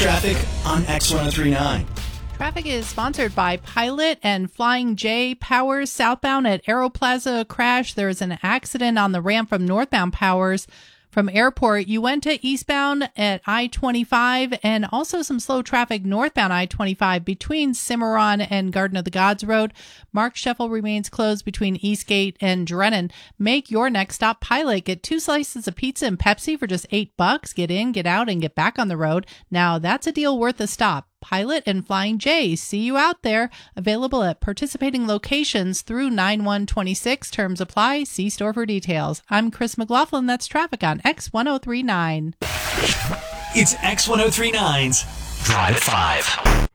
Traffic on X1039. Traffic is sponsored by Pilot and Flying J. Powers southbound at Aeroplaza crash. There is an accident on the ramp from northbound Powers. From Airport, you went to eastbound at I-25 and also some slow traffic northbound I-25 between Cimarron and Garden of the Gods Road. Mark Scheffel remains closed between Eastgate and Drennan. Make your next stop Pilot. Get 2 slices of pizza and Pepsi for just $8. Get in, get out, and get back on the road. Now that's a deal worth a stop. Pilot and Flying J. See you out there. Available at participating locations through 9/1/26. Terms apply. See store for details. I'm Chris McLaughlin. That's traffic on X1039. It's X1039's Drive at 5.